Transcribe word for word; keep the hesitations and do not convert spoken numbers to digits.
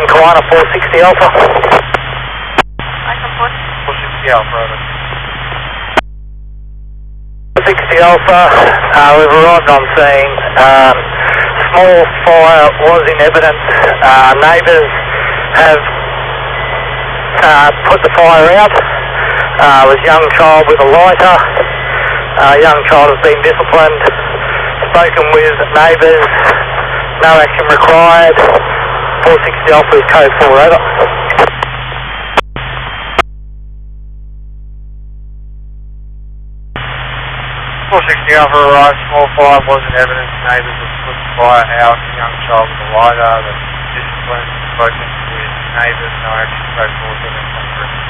Lima Kiwana, four sixty Alpha. four sixty Alpha, over. four sixty Alpha, uh, we've arrived on scene. Um, small fire was in evidence. Uh, neighbours have uh, put the fire out. Uh, was a young child with a lighter. Uh, young child has been disciplined. Spoken with neighbours. No action required. four sixty Alpha is code four, over. four sixty Alpha arrived, small fire wasn't evidence, neighbours have put the fire out, young child with a lighter, the discipline, spoken with neighbours, no action, code four, seven,